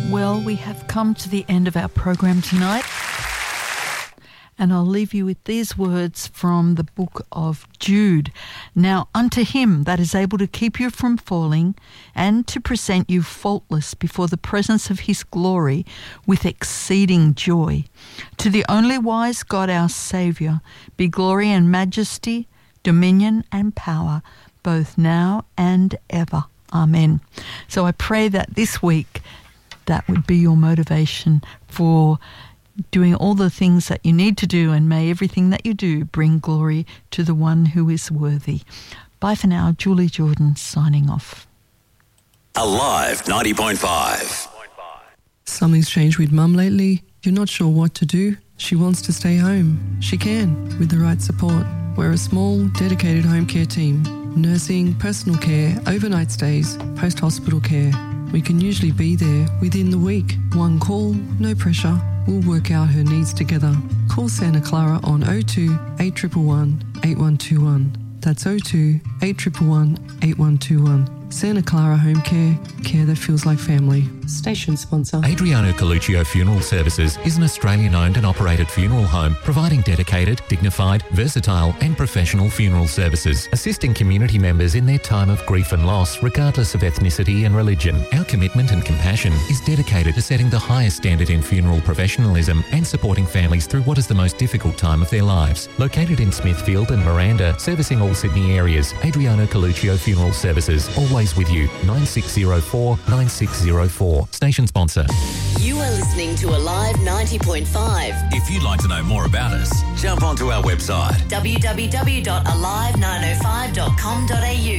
Well, we have come to the end of our program tonight, and I'll leave you with these words from the book of Jude. Now unto him that is able to keep you from falling and to present you faultless before the presence of his glory with exceeding joy, to the only wise God our Saviour, be glory and majesty, dominion and power, both now and ever. Amen. So I pray that this week that would be your motivation for doing all the things that you need to do, and may everything that you do bring glory to the one who is worthy. Bye for now. Julie Jordan signing off. Alive 90.5. Something's changed with Mum lately. You're not sure what to do. She wants to stay home. She can, with the right support. We're a small, dedicated home care team. Nursing, personal care, overnight stays, post-hospital care. We can usually be there within the week. One call, no pressure. We'll work out her needs together. Call Santa Clara on 02 8111 8121. That's 02 8111 8121. Santa Clara Home Care, care that feels like family. Station sponsor. Adriano Coluccio Funeral Services is an Australian-owned and operated funeral home providing dedicated, dignified, versatile and professional funeral services, assisting community members in their time of grief and loss regardless of ethnicity and religion. Our commitment and compassion is dedicated to setting the highest standard in funeral professionalism and supporting families through what is the most difficult time of their lives. Located in Smithfield and Miranda, servicing all Sydney areas, Adriano Coluccio Funeral Services, always with you. 9604 9604. Station sponsor. You are listening to Alive 90.5. If you'd like to know more about us, jump onto our website www.alive905.com.au